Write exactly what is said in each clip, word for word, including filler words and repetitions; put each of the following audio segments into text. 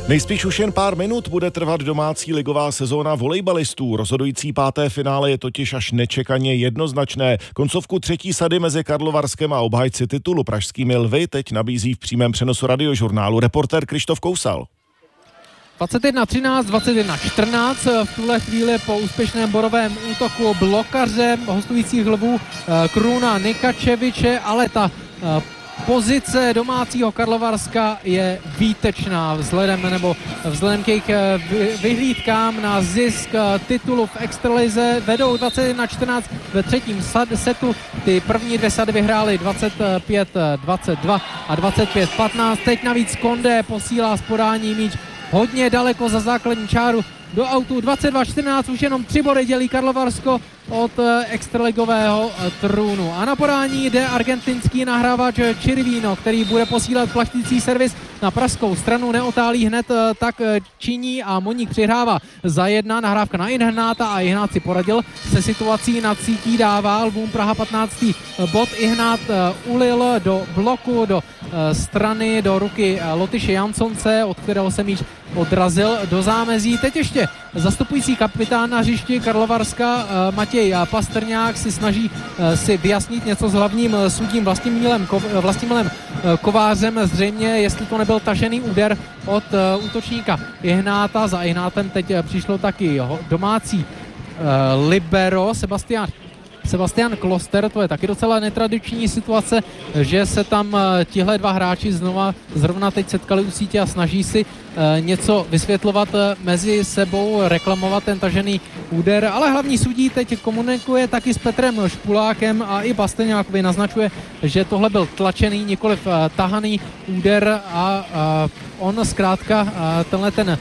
Nejspíš už jen pár minut bude trvat domácí ligová sezóna volejbalistů. Rozhodující páté finále je totiž až nečekaně jednoznačné. Koncovku třetí sady mezi Karlovarskem a obhájci titulu pražskými Lvy teď nabízí v přímém přenosu Radiožurnálu reportér Krištof Kousal. dvacet jedna třináct, dvacet jedna čtrnáct v tuhle chvíli po úspěšném borovém útoku blokaře hostujících Lvů Kruna Nikačeviče, ale ta pozice domácího Karlovarska je výtečná vzhledem nebo vzhledem k jejich vyhlídkám na zisk titulu v extralize. Vedou dvacet jedna čtrnáct ve třetím setu. Ty první dvě sady vyhrály dvacet pět dvacet dva a dvacet pět patnáct. Teď navíc Kondé posílá z podání míč hodně daleko za základní čáru do autu. dvacet dva čtrnáct, už jenom tři body dělí Karlovarsko od extraligového trůnu. A na podání jde argentinský nahrávač Čirvíno, který bude posílat plaštící servis na pražskou stranu. Neotálí hned, tak činí a Moník přihrává za jedna. Nahrávka na Ihnáta a Ihnát si poradil se situací na cítí, dává Lvům Praha patnáctý bod. Ihnát ulil do bloku, do strany, do ruky Lotyše Jansonce, od kterého se míč odrazil do zámezí. Teď ještě zastupující kapitán na hřišti Karlovarska Matěj Pastrňák si snaží si vyjasnit něco s hlavním sudím Vlastimilem, Vlastimilem Kovářem. Zřejmě, jestli to nebyl tažený úder od útočníka Ihnáta. Za Ihnátem teď přišlo taky domácí libero Sebastian Sebastian Kloster. To je taky docela netradiční situace, že se tam tihle dva hráči znova zrovna teď setkali u sítě a snaží si něco vysvětlovat mezi sebou, reklamovat ten tažený úder, ale hlavní sudí teď komunikuje taky s Petrem Špulákem a i Pastrňákovi naznačuje, že tohle byl tlačený, nikoliv tahaný úder a, a on zkrátka tenhle ten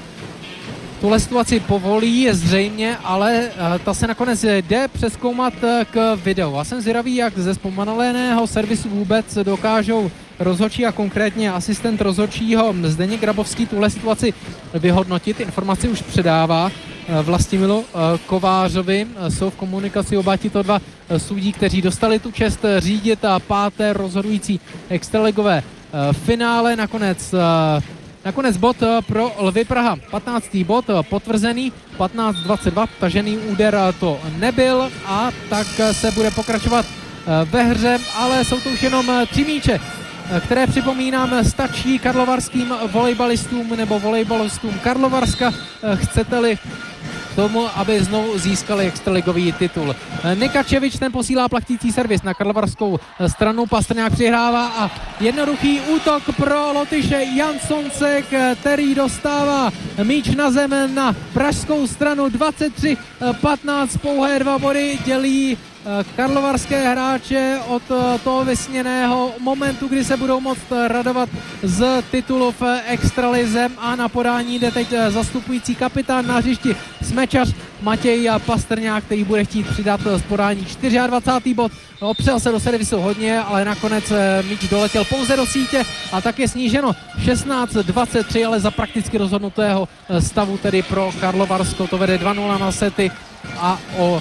tuhle situaci povolí zřejmě, ale ta se nakonec jde přezkoumat k videu. A jsem zvědavý, jak ze zpomaleného servisu vůbec dokážou rozhodčí a konkrétně asistent rozhodčího Zdeněk Grabovský tuhle situaci vyhodnotit. Informaci už předává Vlastimilu Kovářovi. Jsou v komunikaci oba tito dva sudí, kteří dostali tu čest řídit a páté rozhodující extraligové finále. Nakonec Nakonec bod pro Lvy Praha. patnáctý bod potvrzený, patnáct dvacet dva, tažený úder to nebyl a tak se bude pokračovat ve hře, ale jsou to už jenom tři míče, které připomínám stačí karlovarským volejbalistům nebo volejbalistům Karlovarska, chcete-li tomu, aby znovu získali extraligový titul. Nikačevič ten posílá plachtící servis na karlovarskou stranu, Pastrňák přihrává a jednoduchý útok pro Lotyše Jansonce, který dostává míč na zem na pražskou stranu. Dvacet tři patnáct, pouhé dva body dělí karlovarské hráče od toho vysněného momentu, kdy se budou moct radovat z titulu v extralize. A na podání jde teď zastupující kapitán na hřišti smečař Matěj Pastrňák, který bude chtít přidat z podání dvacátý čtvrtý bod. Opřel se do servisu hodně, ale nakonec míč doletěl pouze do sítě a tak je sníženo šestnáct dvacet tři, ale za prakticky rozhodnutého stavu tedy pro Karlovarsko. To vede dva nula na sety a o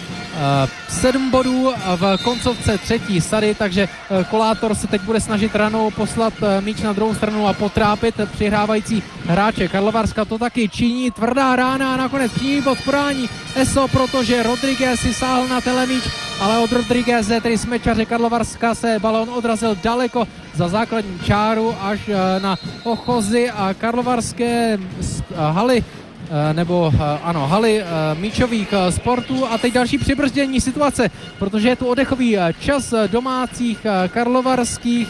sedm bodů v koncovce třetí sady, takže Kolátor se teď bude snažit ranou poslat míč na druhou stranu a potrápit přihrávající hráče Karlovarska. To taky činí, tvrdá rána a nakonec činí bod podání Eso, protože Rodriguez si sáhl na telemíč, ale od Rodrigueze, tedy smečaře Karlovarska, se balón odrazil daleko za základní čáru až na ochozy a karlovarské haly nebo ano, haly míčových sportů. A teď další přibrzdění situace, protože je tu oddechový čas domácích karlovarských.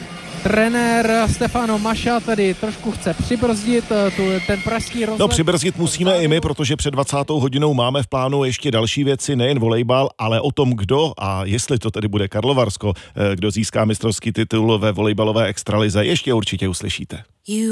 Trenér Stefano Maša tedy trošku chce přibrzdit tu, ten pražský rozhled. No, přibrzdit musíme i my, protože před dvacátou hodinou máme v plánu ještě další věci, nejen volejbal, ale o tom, kdo a jestli to tedy bude Karlovarsko, kdo získá mistrovský titul ve volejbalové extralize, ještě určitě uslyšíte.